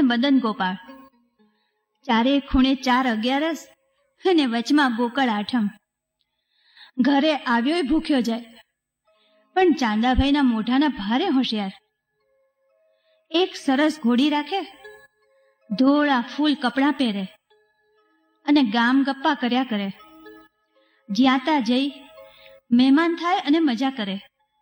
મદન ગોપાળ. ચારે ખૂણે 4 11 અને વચમાં ગોકળ આઠમ. ઘરે આવ્યોય ભૂખ્યો જાય, પણ ચાંદાભાઈના મોઢાના ભારે હોશિયાર. એક સરસ ઘોડી રાખે, ધોળા ફૂલ કપડાં પહેરે અને ગામ ગપ્પા કર્યા કરે. જ્યાં ત્યાં જઈ મહેમાન થાય અને મજા કરે.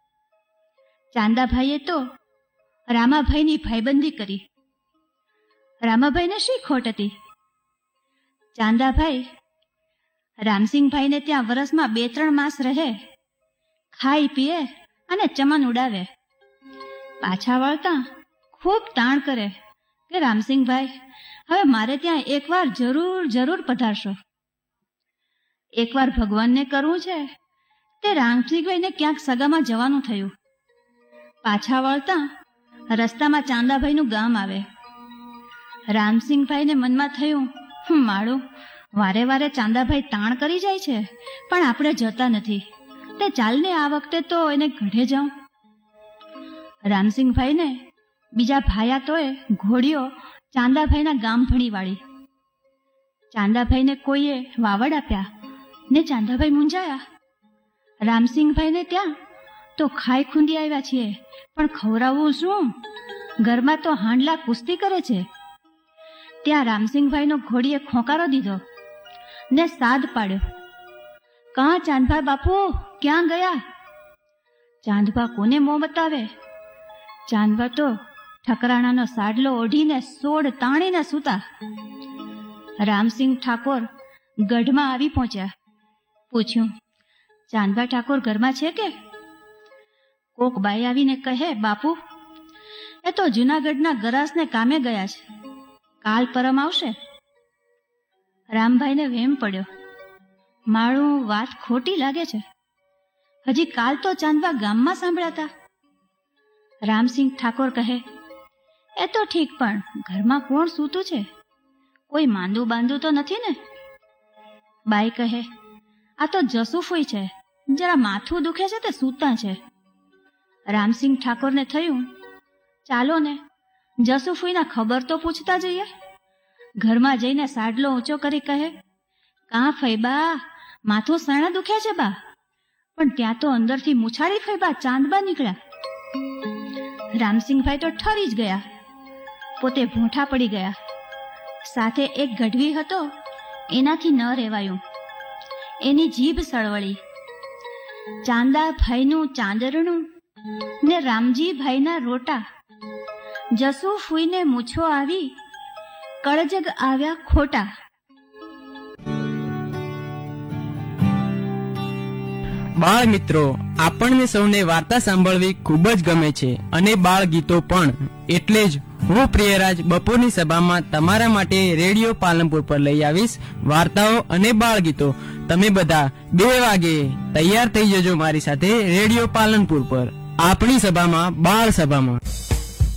ચાંદાભાઈએ તો રામાભાઈની ભાઈબંધી કરી. રામાભાઈને શી ખોટ હતી? ચાંદાભાઈ રામસિંહભાઈને ત્યાં વરસમાં 2-3 માસ રહે, ખાઈ પીએ અને ચમન ઉડાવે. પાછા વળતા ખૂબ તાણ કરે કે રામસિંહભાઈ, હવે મારે ત્યાં એકવાર જરૂર પધારશો. એકવાર ભગવાનને કરવું છે તે રામસિંહભાઈને ક્યાંક સગામાં જવાનું થયું. પાછા વળતા રસ્તામાં ચાંદાભાઈનું ગામ આવે. રામસિંહભાઈને મનમાં થયું, માળું વારે વારે ચાંદાભાઈ તાણ કરી જાય છે, પણ આપણે જતા નથી, તે ચાલને આ વખતે તો એને ગઢે જાઉં. રામસિંહભાઈને બીજા ભાયાતોએ ઘોડીઓ ચાંદાભાઈના ગામ ભણી વાળી. ચાંદાભાઈને કોઈએ વાવડ આપ્યા ને ચાંદાભાઈ મૂંઝાયા. રામસિંહભાઈને ત્યાં તો ખાઈ ખૂંદી આવ્યા છીએ, પણ ખવડાવવું શું? ઘરમાં તો હાંડલા કુસ્તી કરે છે. ત્યાં રામસિંહભાઈનો ઘોડીએ ખોંકારો દીધો ને સાદ પાડ્યો. કાં ચાંદભા બાપુ, ક્યાં ગયા? ચાંદભા કોને મોં બતાવે? ચાંદભા તો ઠકરાણાનો સાડલો ઓઢીને સોડ તાણીને સૂતા. રામસિંહ ઠાકોર ગઢમાં આવી પહોંચ્યા. પૂછ્યું, ચાંદભા ઠાકોર ઘરમાં છે કે? કોક બાઈ આવીને કહે, બાપુ એ તો જૂનાગઢના ગરાસને કામે ગયા છે, કાલ પરમ આવશે. રામભાઈને વેમ પડ્યો, માળું વાત ખોટી લાગે છે. હજી કાલ તો ચાંદભા ગામમાં સાંભળ્યા હતા. રામસિંહ ઠાકોર કહે, એ તો ઠીક, પણ ઘરમાં કોણ સૂતું છે? કોઈ માંદું બાંદું તો નથી ને? બાઈ કહે, આ તો જસુફોઈ છે, જરા માથું દુખે છે તે સૂતા છે. રામસિંહ ઠાકોરને થયું, ચાલો ને જસુફોઈના ખબર તો પૂછતા જઈએ. ઘરમાં જઈને સાડલો ઊંચો કરી કહે, કાં ફઈબા, માથું સણા દુખે છે બા? પણ ત્યાં તો અંદરથી મુછાળી ફઈબા ચાંદબા નીકળ્યા. રામસિંહભાઈ તો ઠરી જ ગયા, પોતે ભૂંઠા પડી ગયા. સાથે એક ગઢવી હતો, એનાથી ન રહેવાયું. એની જીભ સળવળી. ચાંદાભાઈનું ચાંદરણું ને રામજીભાઈના રોટા. જસુ ફૂઈને મૂછો આવી, કળજગ આવ્યા ખોટા. બાળ મિત્રો, આપણને સૌને વાર્તા સાંભળવી ખૂબ જ ગમે છે અને બાળ ગીતો પણ. એટલે જ હું પ્રિયરાજ બપોરની સભામાં તમારા માટે રેડિયો પાલનપુર પર લઈ આવીશ વાર્તાઓ અને બાળ ગીતો. તમે બધા 2 વાગે તૈયાર થઈ જજો મારી સાથે રેડિયો પાલનપુર પર, આપણી સભામાં, બાળ સભામાં.